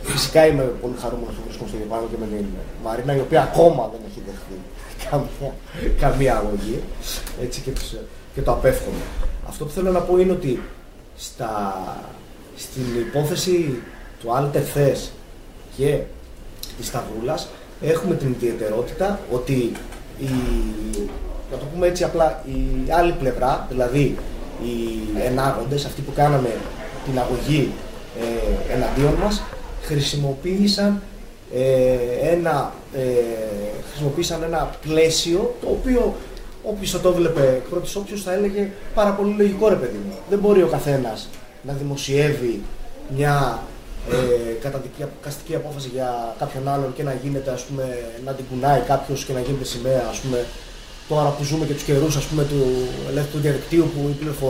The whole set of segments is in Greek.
Φυσικά είμαι πολύ χαρούμενος που βρίσκομαι στο ίδιο πάνω και με την Μαρίνα, η οποία ακόμα δεν έχει δεχθεί καμία αγωγή. Έτσι και το απέφχομαι. Αυτό που θέλω να πω είναι ότι στην υπόθεση του Αλτερφές και της Σταυρούλας έχουμε την ιδιαιτερότητα ότι να το πούμε έτσι απλά, η άλλη πλευρά, δηλαδή οι ενάγοντες, αυτοί που κάναμε την αγωγή εναντίον μας, χρησιμοποίησαν ένα πλαίσιο το οποίο όποιος θα το βλέπε εκ πρώτης όψεως θα έλεγε πάρα πολύ λογικό, ρε παιδί μου. Δεν μπορεί ο καθένας να δημοσιεύει μια καταδικαστική απόφαση για κάποιον άλλον και να γίνεται, ας πούμε, να την κουνάει κάποιος και να γίνεται σημαία, ας πούμε, τώρα που ζούμε και τους καιρούς, ας πούμε, του ελεύθερου διαδικτύου, που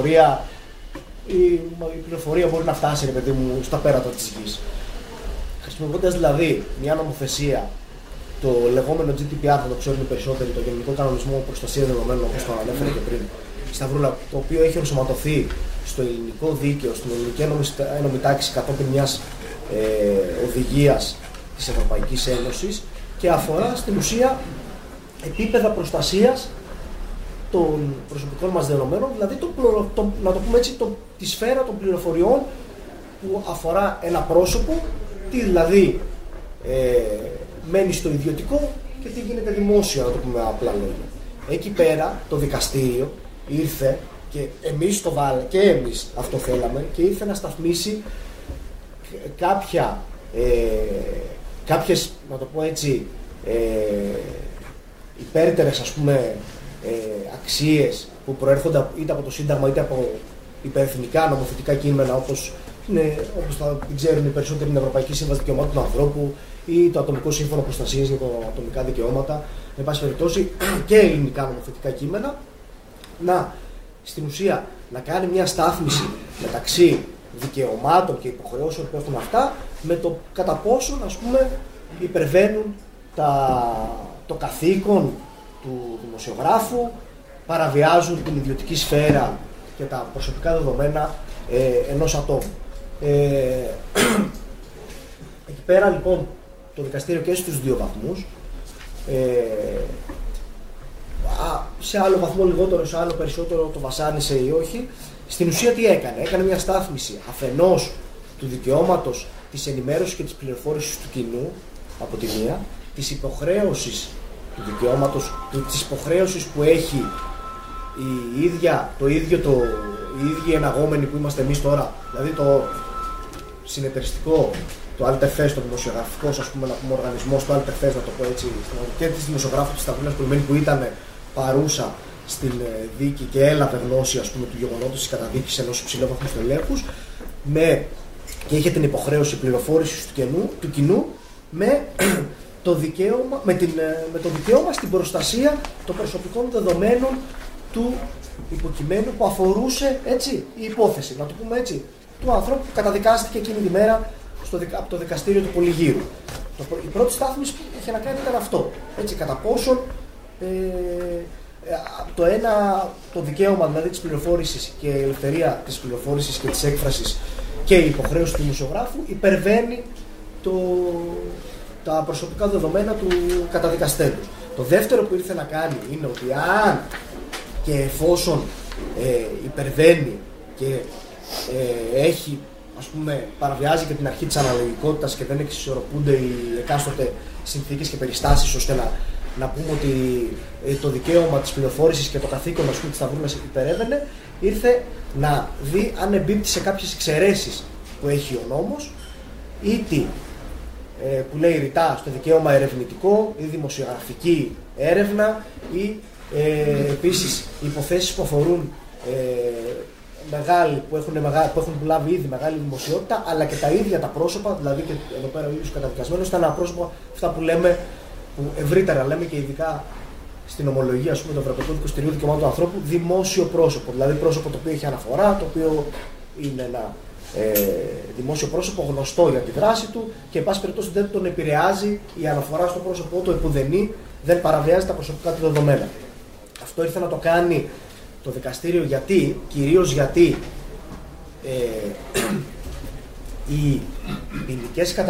η πληροφορία μπορεί να φτάσει, ρε παιδί μου, στα πέρατα της γης. Χρησιμοποιώντας δηλαδή μια νομοθεσία, το λεγόμενο GDPR, θα το ξέρουν οι περισσότεροι, το Γενικό Κανονισμό Προστασίας Δεδομένων, όπως το ανέφερε και πριν η Σταυρούλα, το οποίο έχει ενσωματωθεί στο ελληνικό δίκαιο, στην ελληνική ένωμη τάξη κατόπιν μιας οδηγίας της Ευρωπαϊκής Ένωσης και αφορά στην ουσία επίπεδα προστασίας των προσωπικών μας δεδομένων, δηλαδή να το πούμε έτσι, τη σφαίρα των πληροφοριών που αφορά ένα πρόσωπο, τι δηλαδή μένει στο ιδιωτικό και τι γίνεται δημόσιο, να το πούμε απλά λόγια. Εκεί πέρα το δικαστήριο ήρθε και εμείς το βάλαμε και εμείς αυτό θέλαμε και ήρθε να σταθμίσει κάποιες, να το πω έτσι, υπέρτερες, ας πούμε, αξίες που προέρχονται είτε από το Σύνταγμα είτε από υπερεθνικά νομοθετικά κείμενα, όπως θα ξέρουν οι περισσότεροι, την Ευρωπαϊκή Σύμβαση Δικαιωμάτων του Ανθρώπου ή το Ατομικό Σύμφωνο Προστασίας για τα ατομικά δικαιώματα, εν πάση περιπτώσει, και ελληνικά νομοθετικά κείμενα, στην ουσία να κάνει μια στάθμιση μεταξύ δικαιωμάτων και υποχρεώσεων που έχουν αυτά με το κατά πόσον, ας πούμε, υπερβαίνουν το καθήκον του δημοσιογράφου, παραβιάζουν την ιδιωτική σφαίρα και τα προσωπικά δεδομένα ενός ατόμου. Εκεί πέρα λοιπόν το δικαστήριο και στους δύο βαθμούς, σε άλλο βαθμό λιγότερο, σε άλλο περισσότερο, το βασάνισε ή όχι, στην ουσία τι έκανε? Έκανε μια στάθμιση αφενός του δικαιώματος της ενημέρωσης και της πληροφόρησης του κοινού από τη μία, της υποχρέωσης του δικαιώματος, της υποχρέωσης που έχει οι ίδιοι εναγόμενοι που είμαστε εμείς τώρα, δηλαδή το συνεταιριστικό, το Αλτερφές, το δημοσιογραφικός, ας πούμε, να πούμε, οργανισμός, το Αλτερφές, να το πω έτσι, και της δημοσιογράφου της Σταυρούλας που ήταν παρούσα στην δίκη και έλαβε γνώση, ας πούμε, του γεγονότος της καταδίκης ενός υψηλόβαθμου στελέχους, και είχε την υποχρέωση πληροφόρησης του κοινού με το δικαίωμα στην προστασία των προσωπικών δεδομένων του υποκειμένου που αφορούσε, έτσι, η υπόθεση, να το πούμε έτσι, του ανθρώπου που καταδικάστηκε εκείνη τη μέρα από το δικαστήριο του Πολυγύρου. Η πρώτη στάθμιση που είχε να κάνει ήταν αυτό. Έτσι, κατά πόσον το δικαίωμα δηλαδή της πληροφόρησης και η ελευθερία της πληροφόρησης και της έκφρασης και η υποχρέωση του δημοσιογράφου υπερβαίνει τα προσωπικά δεδομένα του καταδικαστέντου. Το δεύτερο που ήρθε να κάνει είναι ότι αν και εφόσον υπερβαίνει και έχει, ας πούμε, παραβιάζει και την αρχή της αναλογικότητας και δεν εξισορροπούνται οι εκάστοτε συνθήκες και περιστάσεις, ώστε να πούμε ότι το δικαίωμα της πληροφόρησης και το καθήκον, ας πούμε, της Σταυρούλας υπερέβαινε, ήρθε να δει αν εμπίπτει σε κάποιες εξαιρέσεις που έχει ο νόμος, είτε που λέει ρητά στο δικαίωμα ερευνητικό ή δημοσιογραφική έρευνα ή επίσης υποθέσεις που αφορούν που έχουν λάβει ήδη μεγάλη δημοσιότητα, αλλά και τα ίδια τα πρόσωπα, δηλαδή και εδώ πέρα ο ίδιος καταδικασμένος ήταν ένα πρόσωπο, αυτά που λέμε, που ευρύτερα λέμε και ειδικά στην ομολογία, ας πούμε, του Ευρωπαϊκού Δικαστηρίου Δικαιωμάτων του Ανθρώπου, δημόσιο πρόσωπο, δηλαδή πρόσωπο το οποίο έχει αναφορά, το οποίο είναι ένα δημόσιο πρόσωπο γνωστό για τη δράση του και εν πάση περιπτώσει δεν τον επηρεάζει η αναφορά στο πρόσωπό του επουδενή, δεν παραβιάζει τα προσωπικά του δεδομένα. Αυτό ήρθε να το κάνει το δικαστήριο κυρίως γιατί οι ποινικές